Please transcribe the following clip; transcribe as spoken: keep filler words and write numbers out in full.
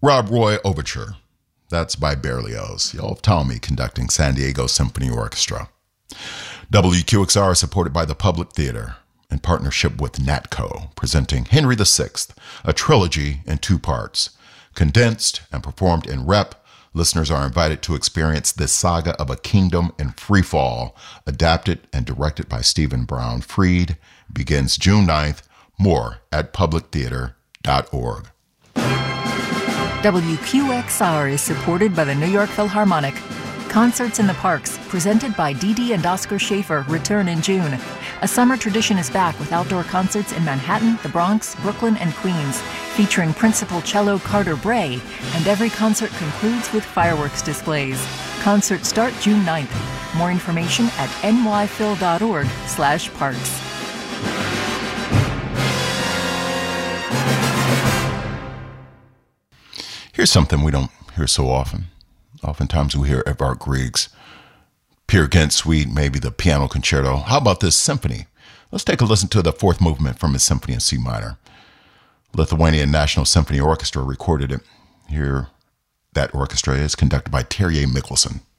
Rob Roy Overture. That's by Berlioz. Y'all Tommy conducting San Diego Symphony Orchestra. W Q X R is supported by the Public Theater in partnership with NATCO, presenting Henry the Sixth, a trilogy in two parts. Condensed and performed in rep, listeners are invited to experience this saga of a kingdom in free fall, adapted and directed by Stephen Brown Freed, begins June ninth. More at public theater dot org. W Q X R is supported by the New York Philharmonic. Concerts in the Parks, presented by Dee Dee and Oscar Schaefer, return in June. A summer tradition is back with outdoor concerts in Manhattan, the Bronx, Brooklyn, and Queens, featuring principal cello Carter Bray, and every concert concludes with fireworks displays. Concerts start June ninth. More information at n y phil dot org slash parks. Here's something we don't hear so often. Oftentimes we hear Edvard Grieg's Peer Gynt Suite, maybe the piano concerto. How about this symphony? Let's take a listen to the fourth movement from his symphony in C minor. Lithuanian National Symphony Orchestra recorded it. Here, that orchestra is conducted by Terje Mikkelsen.